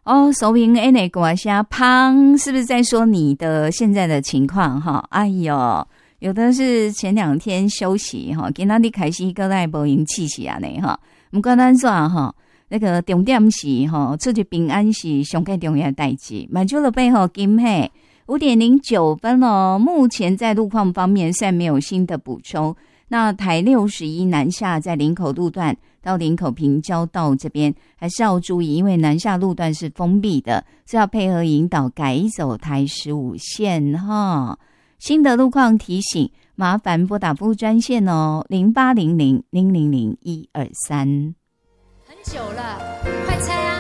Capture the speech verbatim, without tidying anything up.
哦，手评 A 内国虾胖，是不是在说你的现在的情况哈？哎呦，有的是前两天休息哈，今仔日开始搁来无闲气息啊呢哈。不管咱怎哈，那个重点是哈，出去平安是上最重要的代志。满足了背后今嘿五点零九分哦。目前在路况方面，虽然没有新的补充。那台六十一南下在林口路段到林口平交道这边还是要注意，因为南下路段是封闭的，是要配合引导改走台十五线哈。新的路况提醒，麻烦拨打服务专线哦，零八零零零零零一二三。 很久了，快猜啊！